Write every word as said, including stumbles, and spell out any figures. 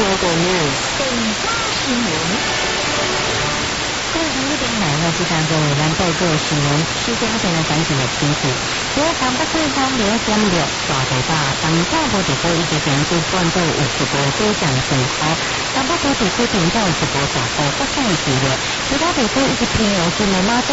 Global News 本家新闻。各位听众朋友，即上各位咱报告新闻，首先先来关注的天气。在台北地方六点六大台北，东半部地区以及中部半岛有一波非常大雨，东北部地区平均有一波大雨，北上一热，其他地区以及平原区的马